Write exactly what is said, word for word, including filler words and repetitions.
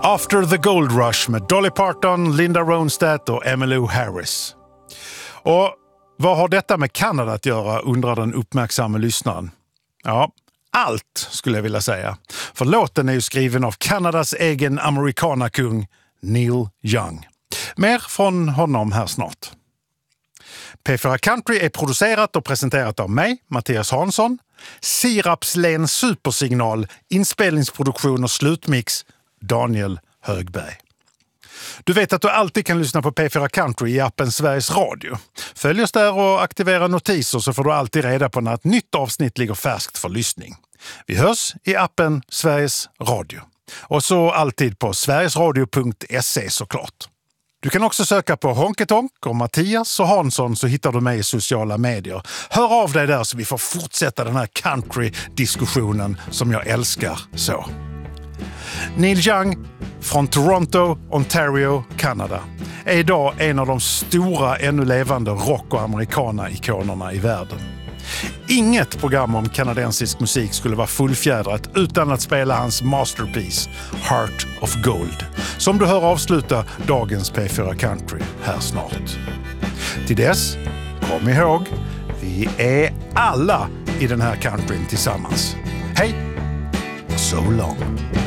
After the Gold Rush med Dolly Parton, Linda Ronstadt och Emmylou Harris. Och vad har detta med Kanada att göra, undrar den uppmärksamma lyssnaren? Ja, allt skulle jag vilja säga. För låten är ju skriven av Kanadas egen amerikanakung Neil Young. Mer från honom här snart. P fyra Country är producerat och presenterat av mig, Mattias Hansson. Sirapslen supersignal, inspelningsproduktion och slutmix, Daniel Högberg. Du vet att du alltid kan lyssna på P fyra Country i appen Sveriges Radio. Följ oss där och aktivera notiser så får du alltid reda på när ett nytt avsnitt ligger färskt för lyssning. Vi hörs i appen Sveriges Radio. Och så alltid på sverigesradio punkt se såklart. Du kan också söka på Honketonk och Mattias och Hansson så hittar du mig i sociala medier. Hör av dig där så vi får fortsätta den här country-diskussionen som jag älskar så. Neil Young från Toronto, Ontario, Kanada är idag en av de stora ännu levande rock- och americana-ikonerna i världen. Inget program om kanadensisk musik skulle vara fullfjädrat utan att spela hans masterpiece Heart of Gold, som du hör avsluta dagens P fyra Country här snart. Till dess, kom ihåg, vi är alla i den här countryn tillsammans. Hej och so long!